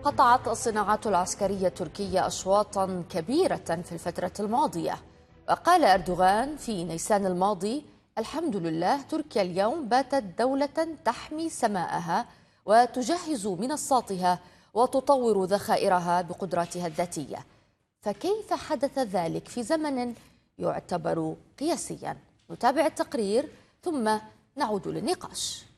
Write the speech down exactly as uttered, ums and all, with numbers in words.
قطعت الصناعات العسكرية التركية أشواطا كبيرة في الفترة الماضية. وقال أردوغان في نيسان الماضي: الحمد لله، تركيا اليوم باتت دولة تحمي سماءها وتجهز منصاتها وتطور ذخائرها بقدراتها الذاتية. فكيف حدث ذلك في زمن يعتبر قياسيا؟ نتابع التقرير ثم نعود للنقاش.